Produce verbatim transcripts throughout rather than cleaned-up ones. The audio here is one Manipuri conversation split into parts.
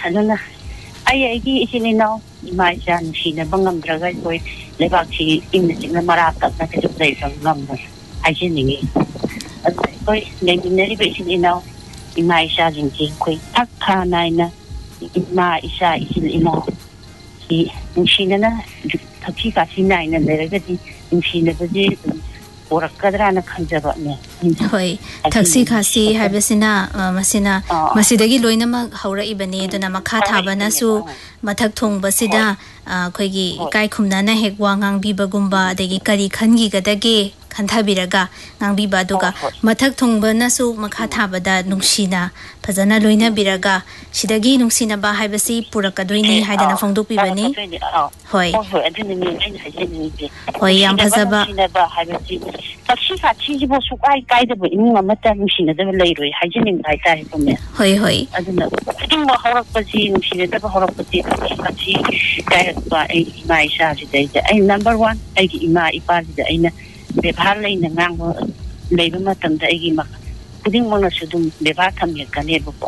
ꯑꯗꯨꯅ ꯑꯩ ꯑꯩꯒꯤ ꯏꯆꯤꯟ ꯏꯅꯥꯎ ꯏꯃꯥ ꯏꯆꯥ ꯅꯨꯡꯁꯤꯅꯕ ꯉꯝꯗ꯭ꯔꯒ ꯑꯩꯈꯣꯏ ꯂꯩꯕꯥꯛꯁꯤ ꯏꯪꯅ ꯆꯤꯛꯅ ꯃꯔꯥ ꯇꯞꯅ ꯀꯩꯁꯨ ꯂꯩꯕ ꯉꯝꯃꯣꯏ ꯍꯥꯏꯖꯅꯤꯡꯉꯤ ꯑꯗꯨꯅ ꯑꯩꯈꯣꯏ ꯂꯩꯃꯤꯟꯅꯔꯤꯕ ꯏꯆꯤꯟ ꯏꯅꯥꯎ ꯏꯃꯥ ꯏꯆꯥꯁꯤꯡꯁꯤ ꯑꯩꯈꯣꯏ ꯊꯛ ꯊꯥ ꯅꯥꯏꯅ ꯏꯃꯥ ꯏꯆꯥ ꯏꯆꯤꯟ ꯏꯅꯥꯎ ꯁꯤ ꯅꯨꯡꯁꯤꯅꯅ ꯊꯛꯁꯤ ꯈꯥꯁꯤ ꯅꯥꯏꯅ ꯂꯩꯔꯒꯗꯤ ꯅꯨꯡꯁꯤꯅꯕꯁꯤ ꯑꯗꯨꯝ ꯄꯣꯔꯛꯀꯗ꯭ꯔꯥꯅ ꯈꯟꯖꯕꯅꯦ ꯍꯣꯏ ꯊꯛꯁꯤ ꯈꯥꯁꯤ ꯍꯥꯏꯕꯁꯤꯅ ꯃꯁꯤꯅ ꯃꯁꯤꯗꯒꯤ ꯂꯣꯏꯅꯃꯛ ꯍꯧꯔꯛꯏꯕꯅꯤ ꯑꯗꯨꯅ ꯃꯈꯥ ꯊꯥꯕꯅꯁꯨ ꯃꯊꯛ ꯊꯣꯡꯕꯁꯤꯗ ꯑꯩꯈꯣꯏꯒꯤ ꯏꯀꯥꯏ ꯈꯨꯝꯅꯅ ꯍꯦꯛ ꯋꯥ ꯉꯥꯡꯕꯤꯕꯒꯨꯝꯕ ꯑꯗꯒꯤ ꯀꯔꯤ ꯈꯟꯈꯤꯒꯗꯒꯦ ꯈꯟꯊꯕꯤꯔꯒ ꯉꯥꯡꯕꯤꯕ ꯑꯗꯨꯒ ꯃꯊꯛ ꯊꯣꯡꯕꯅꯁꯨ ꯃꯈꯥ ꯊꯥꯕꯗ ꯅꯨꯡꯁꯤꯅ ꯐꯖꯅ ꯂꯣꯏꯅꯕꯤꯔꯒ ꯁꯤꯗꯒꯤ ꯅꯨꯡꯁꯤꯅꯕ ꯍꯥꯏꯕꯁꯤ ꯄꯨꯔꯛꯀꯗꯣꯏꯅꯤ ꯍꯥꯏꯗꯅ ꯐꯣꯡꯗꯣꯛꯄꯤꯕꯅꯤ ꯍꯣꯏ ꯍꯣꯏ ꯑꯗꯨꯅꯅꯤ ꯑꯩꯅ ꯍꯥꯏꯖꯅꯤꯡꯉꯤꯁꯦ ꯍꯣꯏ ꯌꯥꯝ ꯐꯖꯕ ꯅꯨꯡꯁꯤꯅꯕ ꯍꯥꯏꯕꯁꯤ ꯊꯛꯁꯤ ꯈꯥꯁꯤꯁꯤꯕꯨ ꯁꯨꯀꯥꯏ ꯀꯥꯏꯗꯕ ꯏꯃꯨꯡ ꯑꯃꯠꯇ ꯅꯨꯡꯁꯤꯅꯗꯕ ꯂꯩꯔꯣꯏ ꯍꯥꯏꯖꯅꯤꯡꯕ ꯍꯥꯏꯇꯥꯔꯦꯀꯣ ꯃꯦꯝ ꯍꯣꯏ ꯍꯣꯏ ꯑꯗꯨꯅ ꯈꯨꯗꯤꯡꯃꯛ ꯍꯧꯔꯛꯄꯁꯤ ꯅꯨꯡꯁꯤꯅꯗꯕ ꯍꯧꯔꯛꯄꯁꯤ ꯊꯛꯁꯤ ꯈꯥꯁꯤ ꯀꯥꯏꯔꯛꯄ ꯑꯩꯒꯤ ꯏꯃꯥ ꯏꯆꯥꯁꯤꯗꯩꯗ ꯑꯩꯅ ꯅꯝꯕꯔ ꯋꯥꯟ ꯑꯩꯒꯤ ꯏꯃꯥ ꯏꯄꯥꯁꯤꯗ ꯑꯩꯅ ꯕꯦꯕꯥꯔ ꯂꯩꯅ ꯉꯥꯡꯕ ꯂꯩꯕ ꯃꯇꯝꯗ ꯑꯩꯒꯤ ꯈꯨꯗꯤꯡꯃꯛꯅꯁꯨ ꯑꯗꯨꯝ ꯕꯦꯕꯥꯔ ꯊꯝꯃꯛꯀꯅꯦꯕꯀꯣ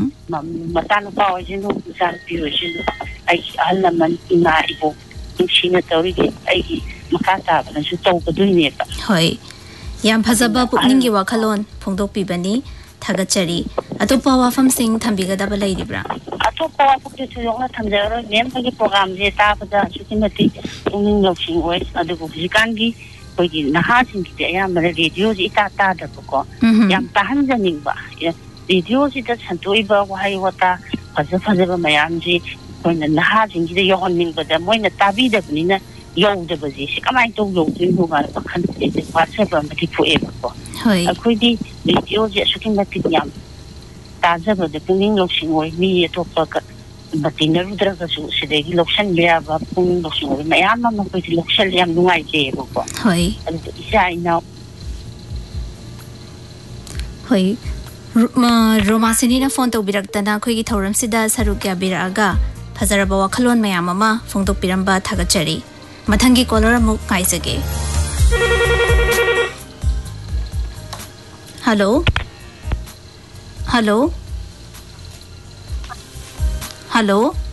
ꯃꯆꯥꯅꯨꯄꯥ ꯑꯣꯏꯁꯤꯅꯨ ꯃꯆꯥꯅꯨꯄꯤ ꯑꯣꯏꯁꯤꯅꯨ ꯑꯩꯒꯤ ꯑꯍꯜ ꯂꯃꯟ ꯏꯃꯥ ꯏꯕꯣꯛ ꯅꯨꯡꯁꯤꯅ ꯇꯧꯔꯤꯒꯦ ꯑꯩꯒꯤ ꯃꯈꯥ ꯇꯥꯕꯅꯁꯨ ꯇꯧꯒꯗꯣꯏꯅꯦꯕ ꯍꯣꯏ ꯌꯥꯝ ꯐꯖꯕ ꯄꯨꯛꯅꯤꯡꯒꯤ ꯋꯥꯈꯜꯂꯣꯟ ꯐꯣꯡꯗꯣꯛꯄꯤꯕꯅꯤ ꯊꯥꯒꯠꯆꯔꯤ ꯑꯇꯣꯞꯄ ꯋꯥꯐꯝꯁꯤꯡ ꯊꯝꯕꯤꯒꯗꯕ ꯂꯩꯔꯤꯕ꯭ꯔꯥ ꯑꯇꯣꯞꯄ ꯋꯥꯐꯝꯁꯨ ꯊꯣꯏꯗꯣꯛꯅ ꯊꯝꯖꯔꯔꯣꯏ ꯃꯦꯝ ꯍꯣꯏꯒꯤ ꯄ꯭ꯔꯣꯒ꯭ꯔꯥꯝꯁꯦ ꯇꯥꯕꯗ ꯑꯁꯨꯛꯀꯤ ꯃꯇꯤꯛ ꯄꯨꯛꯅꯤꯡ ꯂꯧꯁꯤꯡ ꯑꯣꯏ ꯑꯗꯨꯕꯨ ꯍꯧꯖꯤꯛꯀꯥꯟꯒꯤ ꯑꯩꯈꯣꯏꯒꯤ ꯅꯍꯥꯁꯤꯡꯒꯤꯗꯤ ꯑꯌꯥꯝꯕꯅ ꯔꯦꯗꯤꯑꯣꯁꯤ ꯏꯇꯥ ꯇꯥꯗꯕꯀꯣ ꯌꯥꯝ ꯇꯥꯍꯟꯖꯅꯤꯡꯕ ꯔꯦꯗꯤꯑꯣꯁꯤꯗ ꯁꯟꯇꯣꯛꯏꯕ ꯋꯥꯍꯩ ꯋꯥꯇꯥ ꯐꯖ ꯐꯖꯕ ꯃꯌꯥꯝꯁꯤ ꯑꯩꯈꯣꯏꯅ ꯅꯍꯥꯁꯤꯡꯁꯤꯗ ꯌꯧꯍꯟꯅꯤꯡꯕꯗ ꯃꯣꯏꯅ ꯇꯥꯕꯤꯗꯕꯅꯤꯅ ꯌꯧꯗꯕꯁꯤ ꯁꯤ ꯀꯃꯥꯏꯅ ꯇꯧ ꯌꯧꯗꯣꯏꯅꯣ ꯀꯥꯏꯅ ꯋꯥꯈꯜꯁꯦ ꯋꯥꯠꯆꯕ ꯑꯃꯗꯤ ꯊꯣꯛꯑꯦꯕꯀꯣ ꯑꯩꯈꯣꯏꯗꯤ ꯔꯦꯗꯤꯑꯣꯁꯤ ꯑꯁꯨꯛꯀꯤ ꯃꯇꯤꯛ ꯌꯥꯝ ꯇꯥꯖꯕꯗ ꯄꯨꯛꯅꯤꯡ ꯂꯧꯁꯤꯡ ꯑꯣꯏ ꯃꯤ ꯑꯇꯣꯞꯄ ꯇꯤꯟꯅꯔꯨꯗ꯭ꯔꯒꯁꯨ ꯁꯤꯗꯒꯤ ꯂꯧꯁꯤꯟꯕ ꯌꯥꯕ ꯄꯨꯛꯅꯤꯡ ꯂꯧꯁꯤꯡ ꯑꯣꯏ ꯃꯌꯥꯝ ꯑꯃ ꯑꯩꯈꯣꯏꯁꯤ ꯂꯧꯁꯤꯜꯂꯦ ꯌꯥꯝ ꯅꯨꯡꯉꯥꯏꯖꯩꯑꯕꯀꯣ ꯑꯗꯨꯒ ꯏꯆꯥ ꯏꯅꯥꯎ ꯍꯣꯏ ꯔꯣꯃꯥꯁꯤꯅꯤꯅ ꯐꯣꯟ ꯇꯧꯕꯤꯔꯛꯇꯅ ꯑꯩꯈꯣꯏꯒꯤ ꯊꯧꯔꯝꯁꯤꯗ ꯁꯔꯨꯛ ꯌꯥꯕꯤꯔꯛꯑꯒ ꯐꯖꯔꯕ ꯋꯥꯈꯜꯂꯣꯟ ꯃꯌꯥꯝ ꯑꯃ ꯐꯣꯡꯗꯣꯛꯄꯤꯔꯝꯕ ꯊꯥꯒꯠꯆꯔꯤ ꯃꯊꯪꯒꯤ ꯀꯣꯂꯔ ꯑꯃꯨꯛ ꯉꯥꯏꯖꯒꯦ ꯍꯜꯂꯣ ꯍꯜꯂꯣ ꯍꯜꯂꯣ